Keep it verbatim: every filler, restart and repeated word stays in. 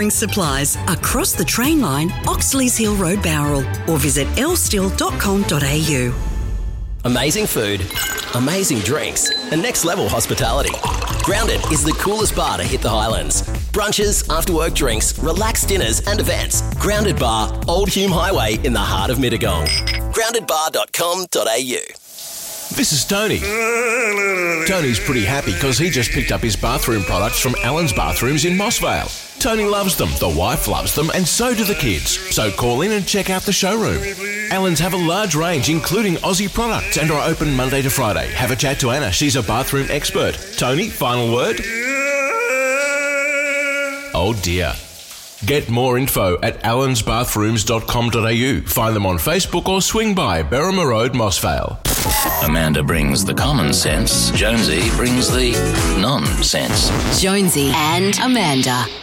Supplies across the train line, Oxley's Hill Road, Bowral, or visit elstill dot com dot a u. Amazing food, amazing drinks, and next level hospitality. Grounded is the coolest bar to hit the Highlands. Brunches, after work drinks, relaxed dinners and events. Grounded Bar, Old Hume Highway in the heart of Mittagong. grounded bar dot com dot a u. This is Tony. Tony's pretty happy because he just picked up his bathroom products from Allen's Bathrooms in Mossvale. Tony loves them, the wife loves them, and so do the kids. So call in and check out the showroom. Allen's have a large range, including Aussie products, and are open Monday to Friday. Have a chat to Anna. She's a bathroom expert. Tony, final word? Oh dear. Get more info at allens bathrooms dot com dot a u. Find them on Facebook or swing by Berrima Road, Mossvale. Amanda brings the common sense. Jonesy brings the nonsense. Jonesy and Amanda.